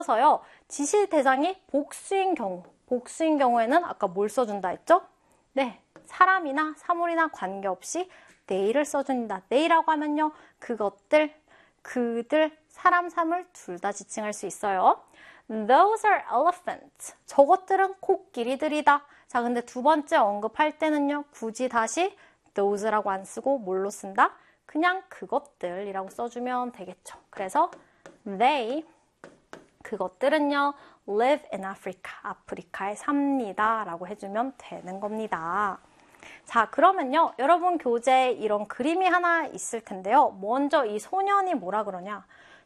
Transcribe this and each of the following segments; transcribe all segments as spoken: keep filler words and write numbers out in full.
서요. 지시 대상이 복수인 경우, 복수인 경우에는 아까 뭘 써준다 했죠? 네, 사람이나 사물이나 관계없이 they를 써준다. they라고 하면요, 그것들, 그들, 사람, 사물 둘 다 지칭할 수 있어요. Those are elephants. 저것들은 코끼리들이다. 자, 근데 두 번째 언급할 때는요, 굳이 다시 those라고 안 쓰고 뭘로 쓴다? 그냥 그것들이라고 써주면 되겠죠. 그래서 they, 그것들은요, live in Africa, 아프리카에 삽니다 라고 해주면 되는 겁니다. 자, 그러면요, 여러분 교재에 이런 그림이 하나 있을 텐데요. 먼저 이 소년이 뭐라 그러냐?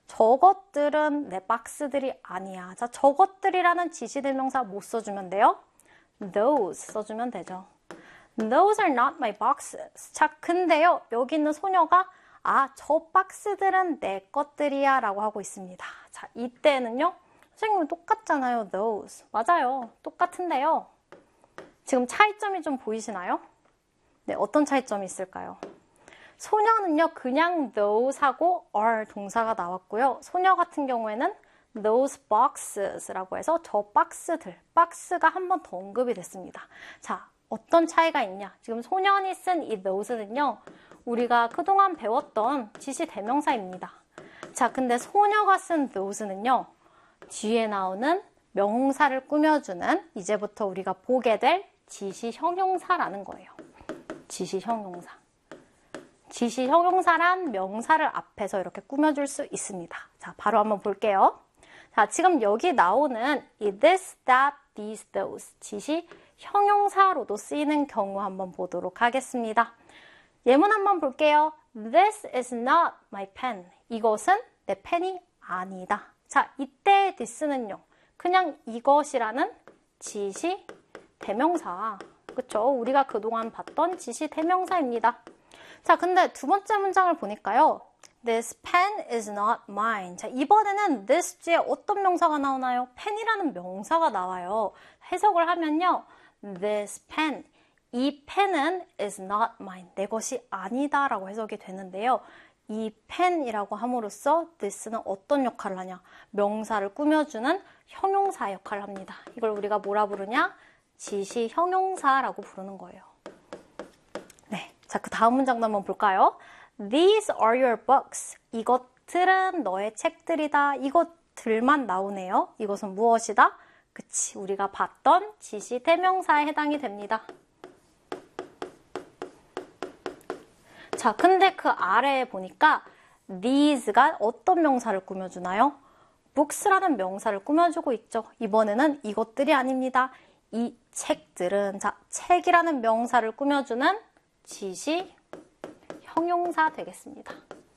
저것들은 내 박스들이 아니야. 자, 저것들이라는 지시대명사 못 써주면 돼요? Those 써주면 되죠. Those are not my boxes. 자, 근데요, 여기 있는 소녀가 아, 저 박스들은 내 것들이야 라고 하고 있습니다. 자, 이때는요, 선생님 똑같잖아요. Those. 맞아요. 똑같은데요. 지금 차이점이 좀 보이시나요? 네, 어떤 차이점이 있을까요? 소녀는요, 그냥 those하고 are 동사가 나왔고요. 소녀 같은 경우에는 those boxes라고 해서 저 박스들, 박스가 한 번 더 언급이 됐습니다. 자, 어떤 차이가 있냐? 지금 소년이 쓴 이 those는요, 우리가 그동안 배웠던 지시 대명사입니다. 자, 근데 소녀가 쓴 those는요, 뒤에 나오는 명사를 꾸며주는 이제부터 우리가 보게 될 지시 형용사라는 거예요. 지시 형용사. 지시 형용사란 명사를 앞에서 이렇게 꾸며줄 수 있습니다. 자, 바로 한번 볼게요. 자, 지금 여기 나오는 이 this, that, these, those 지시 형용사로도 쓰이는 경우 한번 보도록 하겠습니다. 예문 한번 볼게요. This is not my pen. 이것은 내 펜이 아니다. 자, 이때 this는요, 그냥 이것이라는 지시 대명사. 그쵸? 우리가 그동안 봤던 지시 대명사입니다. 자, 근데 두 번째 문장을 보니까요. This pen is not mine. 자, 이번에는 this 뒤에 어떤 명사가 나오나요? 펜이라는 명사가 나와요. 해석을 하면요. This pen, 이 펜은 is not mine. 내 것이 아니다 라고 해석이 되는데요. 이 펜이라고 함으로써 this는 어떤 역할을 하냐? 명사를 꾸며주는 형용사 역할을 합니다. 이걸 우리가 뭐라 부르냐? 지시 형용사라고 부르는 거예요. 네, 자, 그 다음 문장도 한번 볼까요? These are your books. 이것들은 너의 책들이다. 이것들만 나오네요. 이것은 무엇이다? 그치, 우리가 봤던 지시 대명사에 해당이 됩니다. 자, 근데 그 아래에 보니까 these가 어떤 명사를 꾸며주나요? books라는 명사를 꾸며주고 있죠. 이번에는 이것들이 아닙니다. 이 책들은, 자, 책이라는 명사를 꾸며주는 지시 형용사 되겠습니다.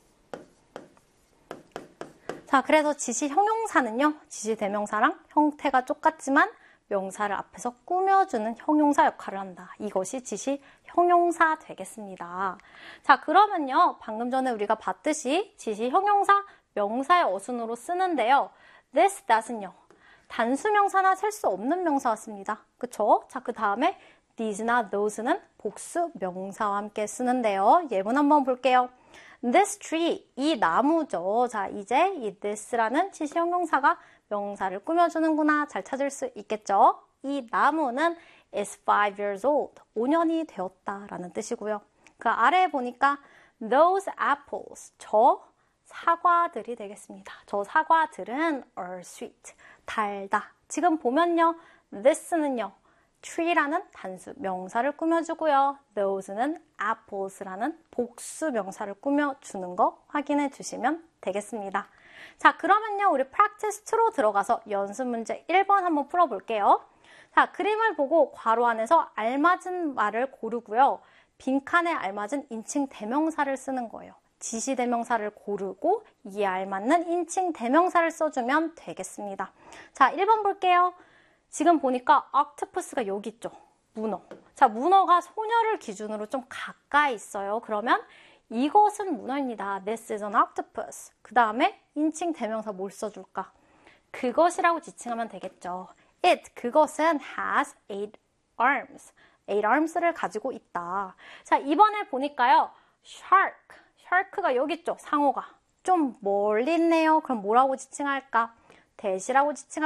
자, 그래서 지시 형용사는요, 지시 대명사랑 형태가 똑같지만 명사를 앞에서 꾸며주는 형용사 역할을 한다. 이것이 지시 형용사 되겠습니다. 자, 그러면요, 방금 전에 우리가 봤듯이 지시 형용사 명사의 어순으로 쓰는데요. this, that은요, 단수 명사나 셀 수 없는 명사 같습니다. 그쵸? 자, 그 다음에 these나 those는 복수 명사와 함께 쓰는데요. 예문 한번 볼게요. This tree, 이 나무죠. 자, 이제 이 this라는 지시 형용사가 명사를 꾸며주는구나. 잘 찾을 수 있겠죠? 이 나무는 is five years old, 오 년이 되었다라는 뜻이고요. 그 아래에 보니까 those apples, 저 사과들이 되겠습니다. 저 사과들은 are sweet, 달다. 지금 보면요, this는요, tree라는 단수 명사를 꾸며주고요. those는 apples라는 복수 명사를 꾸며주는 거 확인해 주시면 되겠습니다. 자, 그러면요, 우리 practice 이로 들어가서 연습 문제 일 번 한번 풀어볼게요. 자, 그림을 보고 괄호 안에서 알맞은 말을 고르고요. 빈칸에 알맞은 인칭 대명사를 쓰는 거예요. 지시 대명사를 고르고 이에 알맞는 인칭 대명사를 써주면 되겠습니다. 자, 일 번 볼게요. 지금 보니까 octopus가 여기 있죠. 문어. 자, 문어가 소녀를 기준으로 좀 가까이 있어요. 그러면 이것은 문어입니다. This is an octopus. 그 다음에 인칭 대명사 뭘 써줄까? 그것이라고 지칭하면 되겠죠. It, 그것은 has eight arms. eight arms를 가지고 있다. 자, 이번에 보니까요. shark, shark가 여기 있죠. 상어가. 좀 멀리 있네요. 그럼 뭐라고 지칭할까? that이라고 지칭합니다.